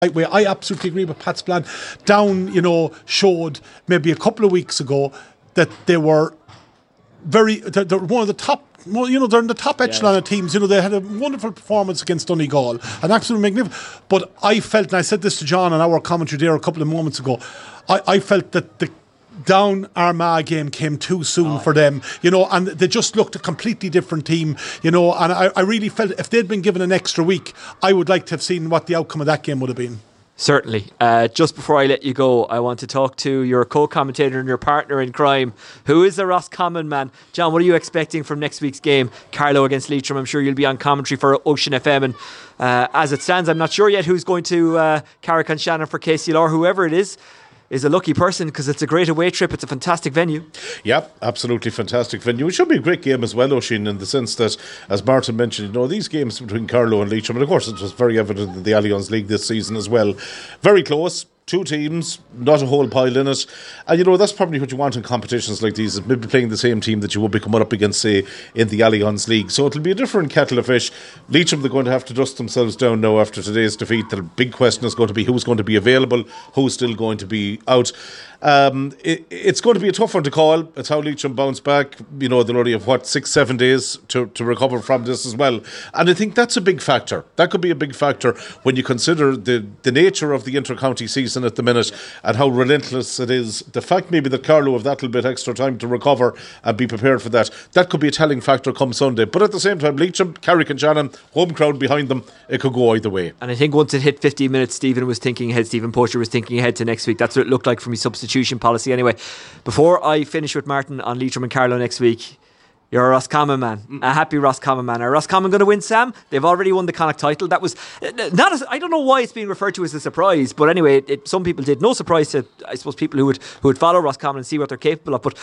right way. I absolutely agree with Pat's plan. Down, showed maybe a couple of weeks ago that they were they're one of the top. Well, they're in the top echelon of teams. They had a wonderful performance against Donegal, an absolute magnificent. But I felt, and I said this to John on our commentary there a couple of moments ago, I felt that the Down Armagh game came too soon for them, and they just looked a completely different team, and I really felt if they'd been given an extra week, I would like to have seen what the outcome of that game would have been. Certainly. Just before I let you go, I want to talk to your co-commentator and your partner in crime, who is a Roscommon man. John, what are you expecting from next week's game? Carlow against Leitrim. I'm sure you'll be on commentary for Ocean FM. And as it stands, I'm not sure yet who's going to Carrick-on-Shannon for KCLR. Whoever it is a lucky person, because it's a great away trip. It's a fantastic venue. Yep, absolutely fantastic venue. It should be a great game as well, Oisín, in the sense that, as Martin mentioned, these games between Carlow and Leitrim, and of course it was very evident in the Allianz League this season as well, very close. Two teams, not a whole pile in it. And that's probably what you want in competitions like these, is maybe playing the same team that you would be coming up against, say, in the Allianz League. So it'll be a different kettle of fish. Leitrim, they're going to have to dust themselves down now after today's defeat. The big question is going to be who's going to be available, who's still going to be out. It's going to be a tough one to call. It's how Leitrim bounce back. They'll only have 6-7 days to recover from this as well. And I think that's a big factor. That could be a big factor when you consider the nature of the inter-county season at the minute and how relentless it is. The fact maybe that Carlow have that little bit extra time to recover and be prepared for that could be a telling factor come Sunday. But at the same time, Leitrim, Carrick-on-Shannon, home crowd behind them, it could go either way. And I think once it hit 15 minutes, Stephen Poacher was thinking ahead to next week. That's what it looked like from his substitution policy anyway. Before I finish with Martin on Leitrim and Carlow next week, you're a Roscommon man, a happy Roscommon man. Are Roscommon going to win, Sam? They've already won the Connacht title. That was I don't know why it's being referred to as a surprise, but anyway, some people did. No surprise to, I suppose, people who would follow Roscommon and see what they're capable of. But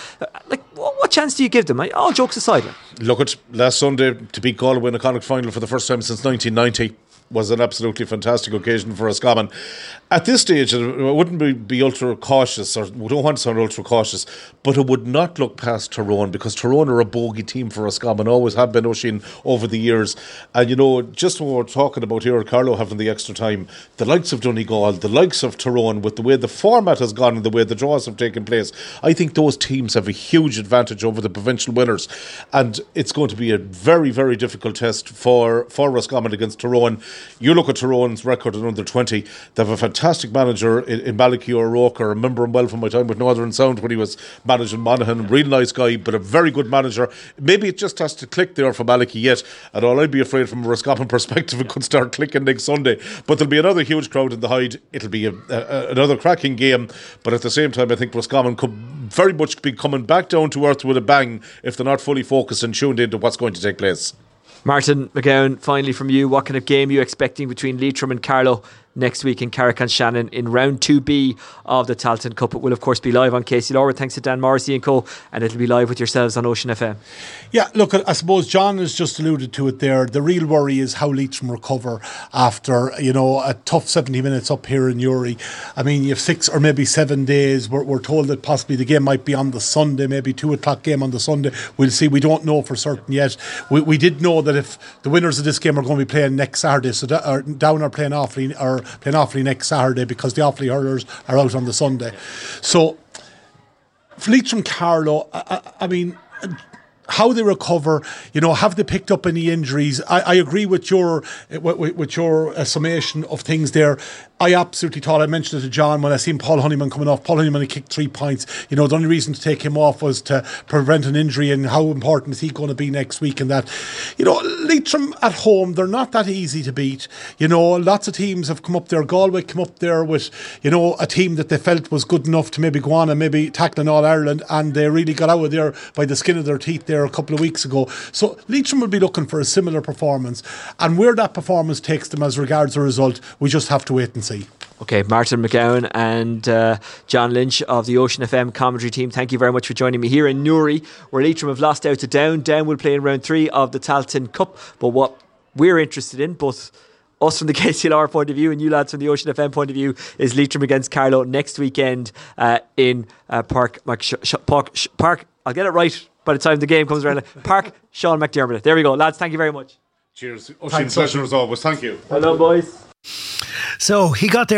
what chance do you give them? All jokes aside. Look at last Sunday to beat Galway in a Connacht final for the first time since 1990. Was an absolutely fantastic occasion for Roscommon. At this stage, I wouldn't be ultra cautious, or we don't want to sound ultra cautious, but it would not look past Tyrone, because Tyrone are a bogey team for Roscommon, always have been, Oisín, over the years. And just when we're talking about here, Carlow having the extra time, the likes of Donegal, the likes of Tyrone, with the way the format has gone and the way the draws have taken place, I think those teams have a huge advantage over the provincial winners. And it's going to be a very, very difficult test for Roscommon against Tyrone. You look at Tyrone's record in under 20, they have a fantastic manager in Malachy O'Rourke. I remember him well from my time with Northern Sound when he was managing Monaghan. Real nice guy, but a very good manager. Maybe it just has to click there for Malachy yet, and all I'd be afraid from a Roscommon perspective, it could start clicking next Sunday. But there'll be another huge crowd in the Hyde. It'll be another cracking game, but at the same time I think Roscommon could very much be coming back down to earth with a bang if they're not fully focused and tuned into what's going to take place. Martin McGowan, finally from you, what kind of game are you expecting between Leitrim and Carlow next week in Carrick-on-Shannon in round 2B of the Tailteann Cup? It will of course be live on KCLR, thanks to Dan Morrissey and co, and it'll be live with yourselves on Ocean FM. Yeah, look, I suppose John has just alluded to it there. The real worry is how Leitrim recover after a tough 70 minutes up here in Newry. I mean, you have 6 or maybe 7 days. We're told that possibly the game might be on the Sunday, maybe 2 o'clock game on the Sunday. We'll see. We don't know for certain yet. We did know that if the winners of this game are going to be playing next Saturday, so Down are playing Offaly next Saturday, because the Offaly hurlers are out on the Sunday. So Leitrim Carlow, I mean, how they recover, have they picked up any injuries? I agree with your summation of things there. I absolutely thought, I mentioned it to John when I seen Paul Honeyman coming off. Paul Honeyman had kicked 3 points. The only reason to take him off was to prevent an injury, and how important is he going to be next week and that. Leitrim at home, they're not that easy to beat. Lots of teams have come up there. Galway come up there with, a team that they felt was good enough to maybe go on and maybe tackle an All-Ireland, and they really got out of there by the skin of their teeth there a couple of weeks ago. So Leitrim will be looking for a similar performance, and where that performance takes them as regards the result, we just have to wait and see. Okay, Martin McGowan and John Lynch of the Ocean FM commentary team, thank you very much for joining me here in Newry, where Leitrim have lost out to Down. Down will play in round 3 of the Tailteann Cup, but what we're interested in, both us from the KCLR point of view and you lads from the Ocean FM point of view, is Leitrim against Carlow next weekend in Park, I'll get it right by the time the game comes around, Park Sean McDermott. There we go, lads, thank you very much. Cheers. Ocean, pleasure as always. Thank you. Hello, boys. So he got there